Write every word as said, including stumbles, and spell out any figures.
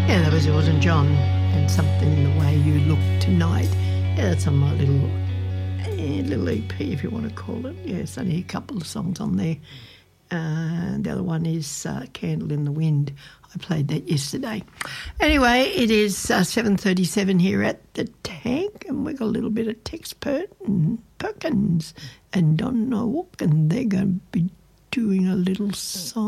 Yeah, that was Elton John and Something in the Way You Look Tonight. Yeah, that's on my little, eh, little E P, if you want to call it. Yeah, it's only a couple of songs on there. Uh, the other one is uh, Candle in the Wind. I played that yesterday. Anyway, it is uh, seven thirty-seven here at the Tank, and we've got a little bit of Tex Pert and Perkins and Donna Walk, and they're going to be doing a little song.